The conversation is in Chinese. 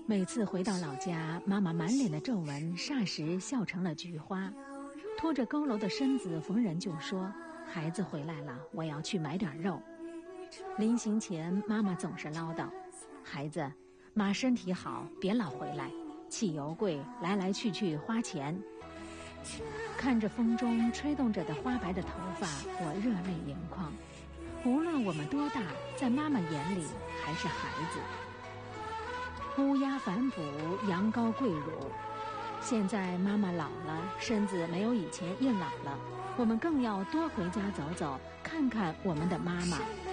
每次回到老家，妈妈满脸的皱纹霎时笑成了菊花，拖着佝偻的身子逢人就说：孩子回来了，我要去买点肉。临行前，妈妈总是唠叨：孩子，妈身体好，别老回来，汽油贵，来来去去花钱。看着风中吹动着的花白的头发，我热泪盈眶。无论我们多大，在妈妈眼里还是孩子。乌鸦反哺，羊羔跪乳。现在妈妈老了，身子没有以前硬朗了，我们更要多回家走走，看看我们的妈妈，